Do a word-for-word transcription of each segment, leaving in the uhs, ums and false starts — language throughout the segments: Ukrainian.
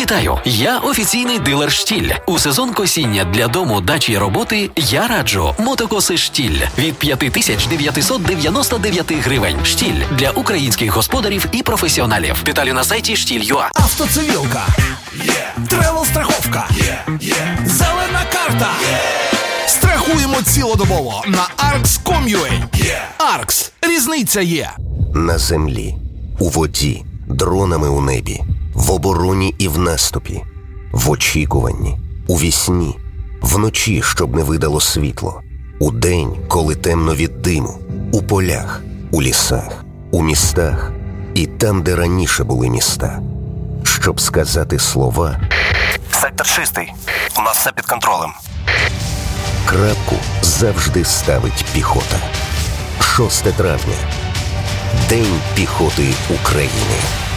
Вітаю! Я офіційний дилер «Штіль». У сезон косіння для дому, дачі і роботи я раджу мотокоси «Штіль» від п'ять тисяч дев'ятсот дев'яносто дев'ять гривень. «Штіль» для українських господарів і професіоналів. Деталі на сайті штіль.ua. Автоцивілка. Yeah. Тревел-страховка. Yeah. Yeah. Зелена карта. Yeah. Страхуємо цілодобово на аркс крапка ком крапка ю а. Yeah. Аркс. Різниця є. На землі, у воді, дронами у небі, в обороні і в наступі, в очікуванні, у вісні, вночі, щоб не видало світло, удень, коли темно від диму, у полях, у лісах, у містах і там, де раніше були міста. Щоб сказати слова «Сектор чистий, у нас все під контролем». Крапку завжди ставить піхота. шостого травня. День піхоти України.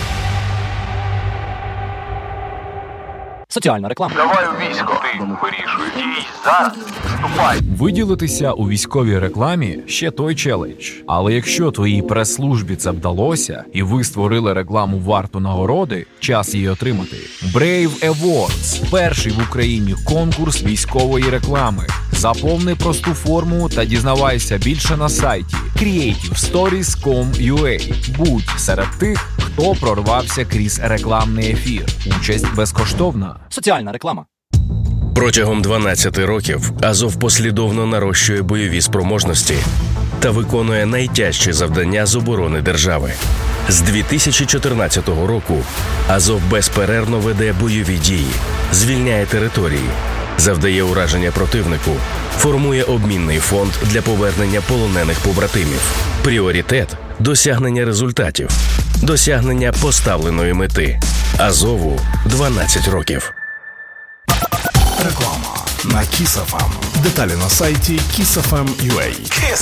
Соціальна реклама. Давай у військо. Ти вирішуй. Дій зараз. Вступай. Виділитися у військовій рекламі ще той челендж. Але якщо твоїй прес-службі це вдалося, і ви створили рекламу варту нагороди, час її отримати. Brave Awards – перший в Україні конкурс військової реклами. Заповни просту форму та дізнавайся більше на сайті кріейтив сторіс крапка ком крапка ю а. Будь серед тих, хто прорвався крізь рекламний ефір. Участь безкоштовна. Соціальна реклама. Протягом дванадцяти років Азов послідовно нарощує бойові спроможності та виконує найтяжчі завдання з оборони держави. З дві тисячі чотирнадцятого року Азов безперервно веде бойові дії, звільняє території, завдає ураження противнику, формує обмінний фонд для повернення полонених побратимів. Пріоритет – досягнення результатів, досягнення поставленої мети. Азову дванадцять років. Реклама на Kiss еф ем. Деталі на сайті кіс еф ем крапка ю а.